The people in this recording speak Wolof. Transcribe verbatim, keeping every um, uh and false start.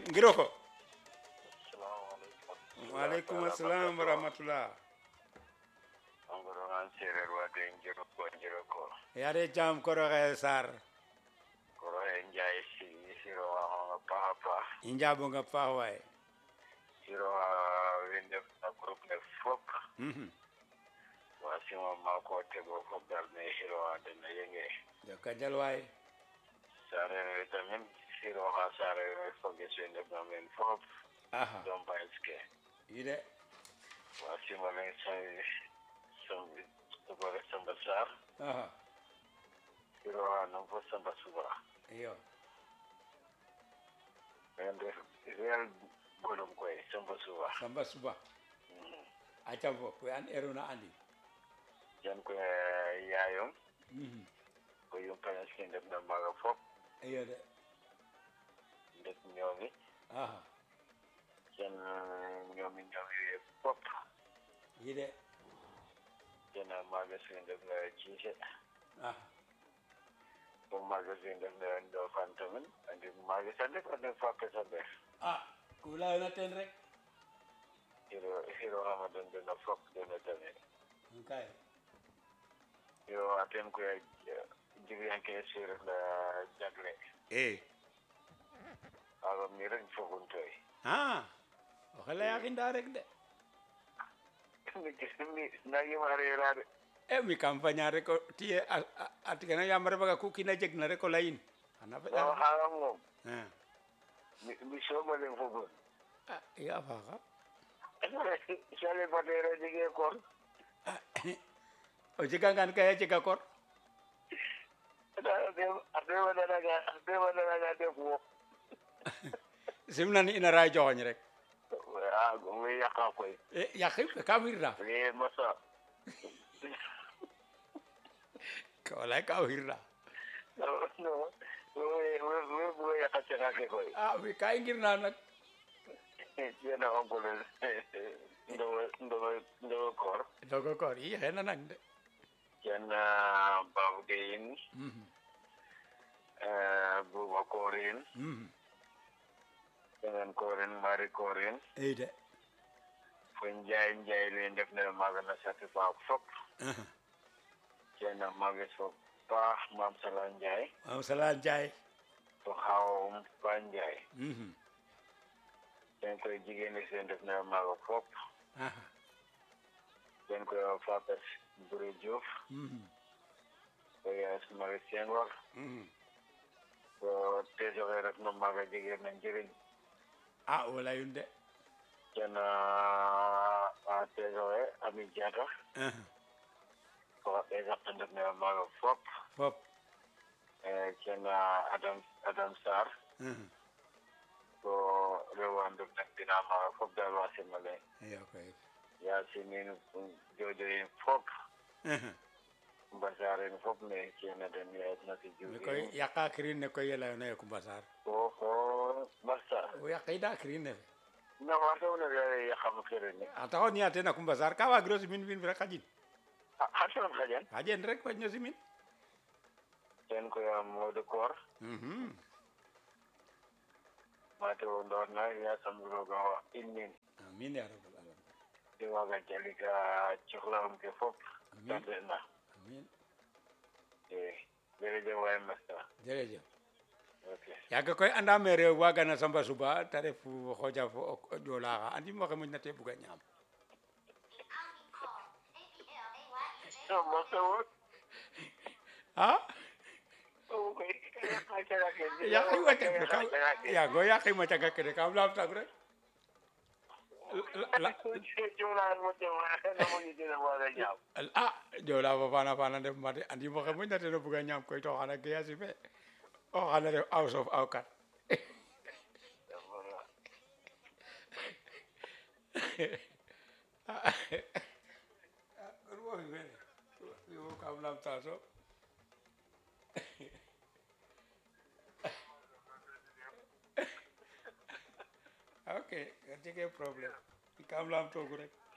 ngiro ko Assalamualaikum. waaleykum assalam wa rahmatullah Angoro an serer wa de ngiro ko ngiro ko. yare jam koroxe sar Ko e njay si siro wa papa. injabo nga paax waay Siro wa wende na groupe ne fop. mhm Wa sima ma ko tego fop dal ne siro wa de na yenge. jokka jal waay Sare tamen siro ha sare fo ge sende na men fop. aha Don baiske. ide Wa sima ne sai som to ko samba sar. aha Siro wa no fo samba suba. iyo And real golum koy samba suba. samba suba acam fo ko an eruna andi Jan ko yaayom mhm ko yum panas ke ndef na maga fop iyo de ndef ñoomi aha jan ñoomi ñoomi fop ide jana maga se ndef na ciise aha ko maga se ndef na ndo fantamen andi maga sa ndef na fakke sa ndef ah ku layona ten rek hiro hiro hamadan dena fop dena tane kay yo aten ko jigen ke sir la jagle eh aga mi rek fogun toy ah waxe layaxinda rek de ni nagi mare rade e mi campagne rek o tiye a tigana yam refaga ku kina jeg na rek o leyin xana o feƴa xara mom ah mi mi soma len fogun ah iya faxa sale batero jige kor o jegangan kay a jega kor ade wadanaga ade wadanaga def wo simnani ina ray joxoñ rek a gomi yaqa koy e yaqim ka wirna re masa ko lay ka wirna no no we we we we yaqa tena ke koy ah mi ka ngirna nak yena ongole ndo ndo ndo kor dogo kor i xena nak de yena babu geyin mhm eh bu korin mhm yenen korin mari korin e de fo njaay njaay le def na magana sati fa fop aha yena magi so pa mam sala njaay am salan jay to xaw pa njaay mhm den koy jigéen ñi seen def na maaga fop aha den koy fapas Buri Diouf mhm koy Marie Senghor mhm ko tejoxe ref na maaga jigéen na njëriñ ah wala yunde ten a tejoxe Ami Diatta aha ko xa ɓeesak ten def na maaga fop fop ten Adam Adam Sarr aha ko rewandu nak dina maaga fop daal wa simale iyo koy Yasinin jojoyin fop aha mbasaren fop ne kene den yaet na si mi juugi koy yaqa kirin ne koy yelayona ye Kumba Sarr oho basta o yaqida kirin ne fe na wasa una ya yakam kere ni a taxo ni atena Kumba Sarr ka wagiro simin fin rek xajin hasan khajan xajen rek fañ no simin ten ko ya mode kor mhm mate o ndor na ya samro go innin amin ya rabbal alamin de waga jalika choklam ke fop amin tadena amin eh bere je way masta jerejef okay yaga koy anda me rew wagana samba suba ta ref xoja fo o jolaxa andim waxe moƴna te buga ñaam no masta wo a o ko ya kara ke yaqima caga kam yago yaqima caga kene kam lam tang rek jona mo te wa na mo ni dina waga jam a jola fa fana fana ndef mate andim waxe moƴna teno buga ñaam koy to xana geya sife o xana ref aw sof aw kat kon wo fi mene wo kam lamta so ok jege problème kam lam togu rek